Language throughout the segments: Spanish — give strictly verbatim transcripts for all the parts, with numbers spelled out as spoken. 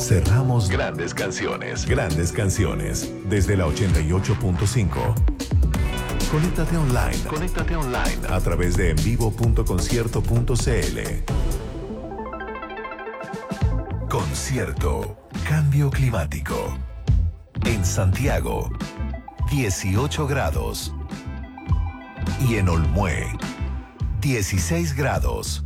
cerramos grandes canciones. Grandes canciones. Desde la ochenta y ocho punto cinco. Conéctate online. Conéctate online a través de envivo punto concierto punto cl. Concierto. Cambio climático. En Santiago, dieciocho grados. Y en Olmué, dieciséis grados.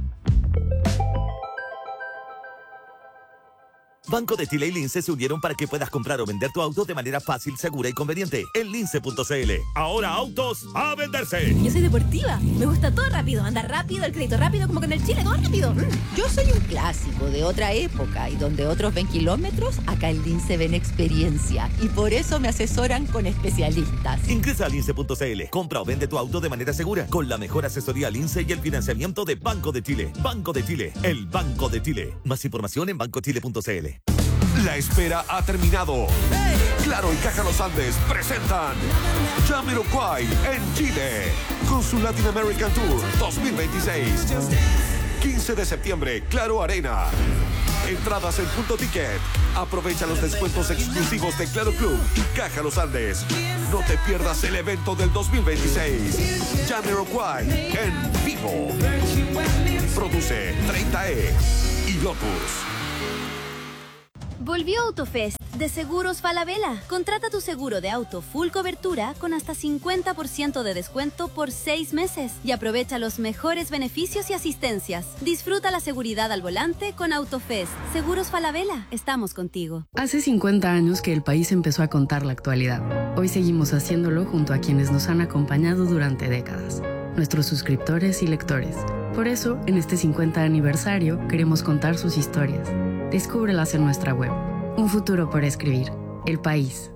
Banco de Chile y Lince se unieron para que puedas comprar o vender tu auto de manera fácil, segura y conveniente. En lince punto cl. Ahora autos a venderse. Yo soy deportiva. Me gusta todo rápido. Andar rápido, el crédito rápido, como con el Chile, todo rápido. Yo soy un clásico de otra época y donde otros ven kilómetros, acá en Lince ven experiencia. Y por eso me asesoran con especialistas. Ingresa a lince punto cl. Compra o vende tu auto de manera segura con la mejor asesoría Lince y el financiamiento de Banco de Chile. Banco de Chile, el Banco de Chile. Más información en banco chile punto cl. La espera ha terminado. Claro y Caja Los Andes presentan Jamiroquai en Chile con su Latin American Tour dos mil veintiséis. quince de septiembre, Claro Arena. Entradas en Punto Ticket. Aprovecha los descuentos exclusivos de Claro Club y Caja Los Andes. No te pierdas el evento del dos mil veintiséis. Jamiroquai en vivo. Produce treinta E y Lotus. Volvió Autofest de Seguros Falabella. Contrata tu seguro de auto full cobertura con hasta cincuenta por ciento de descuento por seis meses y aprovecha los mejores beneficios y asistencias. Disfruta la seguridad al volante con Autofest. Seguros Falabella, estamos contigo. Hace cincuenta años que el país empezó a contar la actualidad. Hoy seguimos haciéndolo junto a quienes nos han acompañado durante décadas, nuestros suscriptores y lectores. Por eso, en este cincuenta aniversario, queremos contar sus historias. Descúbrelas en nuestra web. Un futuro por escribir. El País.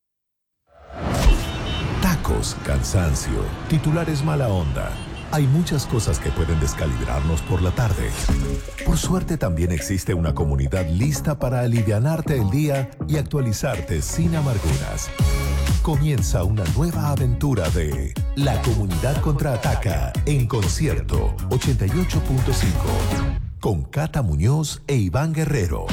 Tacos, cansancio, titulares mala onda. Hay muchas cosas que pueden descalibrarnos por la tarde. Por suerte también existe una comunidad lista para alivianarte el día y actualizarte sin amarguras. Comienza una nueva aventura de La Comunidad Contraataca en Concierto ochenta y ocho punto cinco con Cata Muñoz e Iván Guerrero.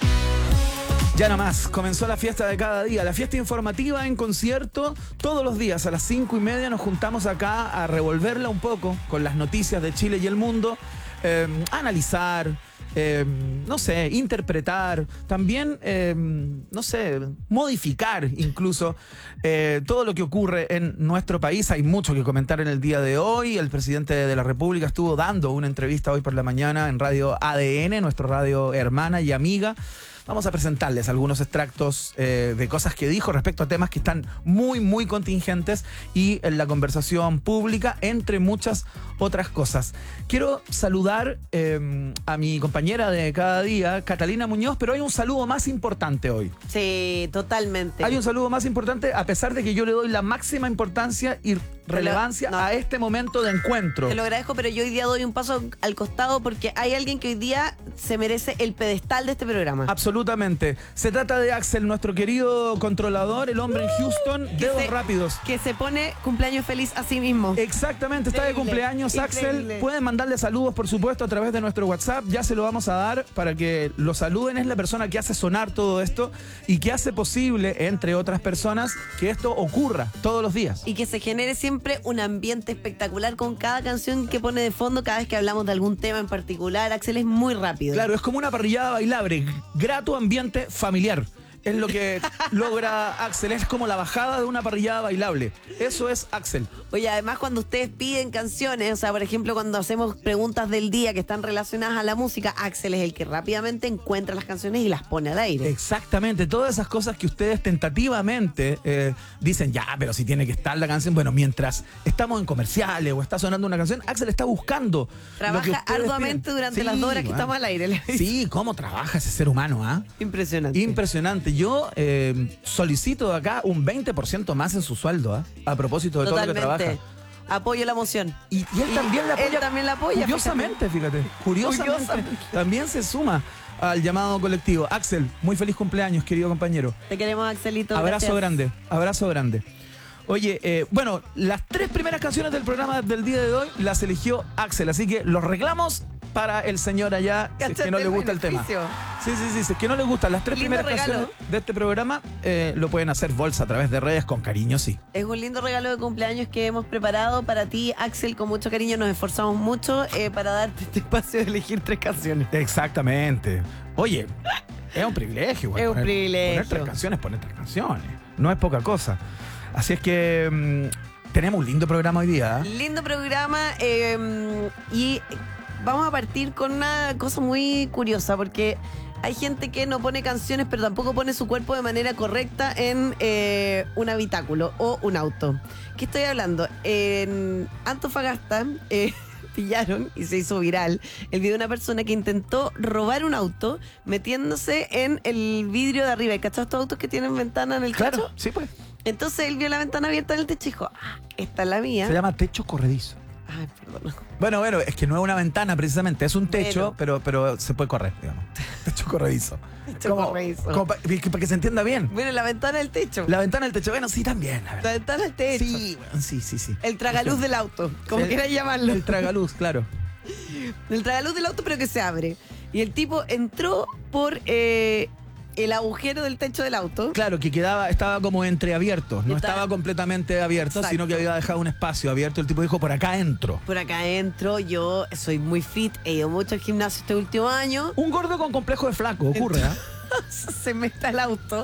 Ya nomás, comenzó la fiesta de cada día, la fiesta informativa en Concierto. Todos los días a las cinco y media nos juntamos acá a revolverla un poco con las noticias de Chile y el mundo, eh, analizar, eh, no sé, interpretar, también, eh, no sé, modificar incluso eh, todo lo que ocurre en nuestro país. Hay mucho que comentar en el día de hoy. El presidente de la República estuvo dando una entrevista hoy por la mañana en Radio A D N, nuestra radio hermana y amiga. Vamos a presentarles algunos extractos eh, de cosas que dijo respecto a temas que están muy, muy contingentes y en la conversación pública, entre muchas otras cosas. Quiero saludar eh, a mi compañera de cada día, Catalina Muñoz, pero hay un saludo más importante hoy. Sí, totalmente. Hay un saludo más importante, a pesar de que yo le doy la máxima importancia y relevancia no. a este momento de encuentro. Te lo agradezco, pero yo hoy día doy un paso al costado porque hay alguien que hoy día se merece el pedestal de este programa. Absolutamente. Se trata de Axel, nuestro querido controlador, el hombre uh, en Houston, dedos se, rápidos. Que se pone cumpleaños feliz a sí mismo. Exactamente, está increíble, de cumpleaños Axel. Increíble. Pueden mandarle saludos, por supuesto, a través de nuestro WhatsApp. Ya se lo vamos a dar para que lo saluden. Es la persona que hace sonar todo esto y que hace posible, entre otras personas, que esto ocurra todos los días. Y que se genere siempre un ambiente espectacular con cada canción que pone de fondo cada vez que hablamos de algún tema en particular. Axel es muy rápido. Claro, es como una parrillada bailable, grato ambiente familiar. Es lo que logra Axel, es como la bajada de una parrillada bailable. Eso es Axel. Oye, además cuando ustedes piden canciones, o sea, por ejemplo, cuando hacemos preguntas del día que están relacionadas a la música, Axel es el que rápidamente encuentra las canciones y las pone al aire. Exactamente, todas esas cosas que ustedes tentativamente eh, dicen, ya, pero si tiene que estar la canción, bueno, mientras estamos en comerciales o está sonando una canción, Axel está buscando. Trabaja arduamente piden. durante sí, las dos horas que bueno. estamos al aire. Sí, cómo trabaja ese ser humano, ¿ah? ¿eh? Impresionante. Impresionante. Yo eh, solicito acá un veinte por ciento más en su sueldo, ¿eh? A propósito de Totalmente. todo lo que trabaja. Apoyo la moción. Y, y él también la apoya. Él también la apoya. Curiosamente, fíjate. Curiosamente, curiosamente. También se suma al llamado colectivo. Axel, muy feliz cumpleaños, querido compañero. Te queremos, Axelito. Abrazo gracias. grande, abrazo grande. Oye, eh, bueno, las tres primeras canciones del programa del día de hoy las eligió Axel, así que los reclamos para el señor allá, si es que no le gusta el tema. Sí, sí, sí, si es que no le gustan las tres Lindo primeras regalo. canciones de este programa, eh, lo pueden hacer bolsa a través de redes con cariño, sí. Es un lindo regalo de cumpleaños que hemos preparado para ti, Axel, con mucho cariño. Nos esforzamos mucho eh, para darte este espacio de elegir tres canciones. Exactamente. Oye, es un privilegio. Igual, Es un poner, privilegio. Poner tres canciones, poner tres canciones. No es poca cosa. Así es que mmm, tenemos un lindo programa hoy día. ¿eh? Lindo programa eh, y vamos a partir con una cosa muy curiosa porque hay gente que no pone canciones pero tampoco pone su cuerpo de manera correcta en eh, un habitáculo o un auto. ¿Qué estoy hablando? En Antofagasta eh, pillaron y se hizo viral el video de una persona que intentó robar un auto metiéndose en el vidrio de arriba. ¿Hay cachado estos autos que tienen ventana en el Claro, techo? sí, pues. Entonces él vio la ventana abierta en el techo y dijo, ah, esta es la mía. Se llama techo corredizo. Ay, perdón. Bueno, bueno, es que no es una ventana precisamente, es un techo, Bueno. pero, pero se puede correr, digamos. Techo corredizo. Techo Como- corredizo. como pa- para que se entienda bien. Bueno, la ventana del techo. La ventana del techo, bueno, sí, también. la La verdad. ventana del techo. Sí, bueno, sí, sí, sí. El tragaluz del auto, como El- quieras llamarlo. El tragaluz, claro. El tragaluz del auto, pero que se abre. Y el tipo entró por eh, el agujero del techo del auto. Claro, que quedaba, estaba como entreabierto, no Está- estaba completamente abierto, Exacto. sino que había dejado un espacio abierto. El tipo dijo, por acá entro. Por acá entro, yo soy muy fit, he ido mucho al gimnasio este último año. Un gordo con complejo de flaco, ocurre, ¿ah? Se mete al auto